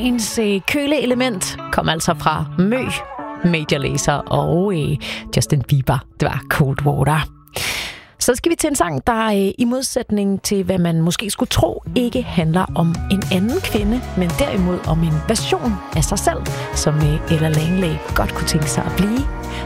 Dagens køleelement kom altså fra Mø, Major Lazer og Justin Bieber. Det var Cold Water. Så skal vi til en sang, der i modsætning til, hvad man måske skulle tro, ikke handler om en anden kvinde, men derimod om en version af sig selv, som Ella Langley godt kunne tænke sig at blive.